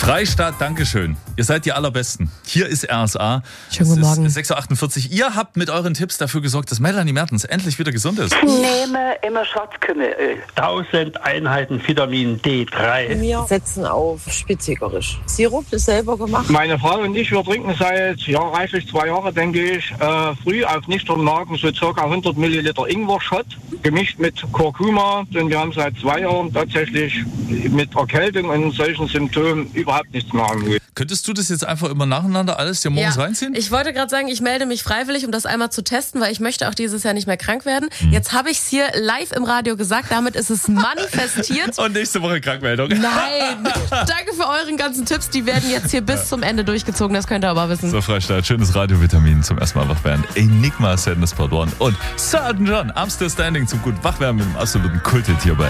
Freistaat, Dankeschön. Ihr seid die Allerbesten. Hier ist RSA. Schönen guten Morgen. 6.48 Uhr. Ihr habt mit euren Tipps dafür gesorgt, dass Melanie Mertens endlich wieder gesund ist. Nehme immer Schwarzkümmelöl. 1000 Einheiten Vitamin D3. Wir setzen auf spitzigerisch. Sirup ist selber gemacht. Meine Frau und ich, wir trinken seit reichlich 2 Jahren, denke ich, früh auf nüchternen Magen so ca. 100 Milliliter Ingwer-Shot, gemischt mit Kurkuma. Und wir haben seit 2 Jahren tatsächlich mit Erkältung und solchen Symptomen überhaupt nichts mehr am Hut. Könntest du das jetzt einfach immer nacheinander alles dir morgens reinziehen? Ich wollte gerade sagen, ich melde mich freiwillig, um das einmal zu testen, weil ich möchte auch dieses Jahr nicht mehr krank werden. Jetzt habe ich es hier live im Radio gesagt, damit ist es manifestiert. Und nächste Woche Krankmeldung. Nein, danke für euren ganzen Tipps, die werden jetzt hier bis zum Ende durchgezogen, das könnt ihr aber wissen. So, Freistaat, schönes Radiovitamin zum ersten Mal wach werden. Enigma, Sadness Part 1 und Sir Elton John, I'm Still Standing zum gut Wachwerden mit dem absoluten Kulthit hier bei